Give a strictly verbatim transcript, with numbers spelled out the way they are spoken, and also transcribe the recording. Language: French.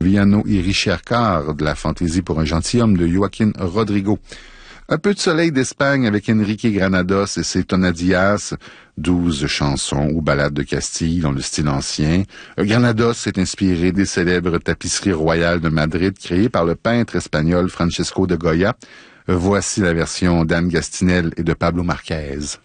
Villano y Ricercar de la fantaisie pour un gentilhomme de Joaquín Rodrigo. Un peu de soleil d'Espagne avec Enrique Granados et ses tonadillas, douze chansons ou ballades de Castille dans le style ancien. Granados est inspiré des célèbres tapisseries royales de Madrid créées par le peintre espagnol Francisco de Goya. Voici la version d'Anne Gastinel et de Pablo Marquez.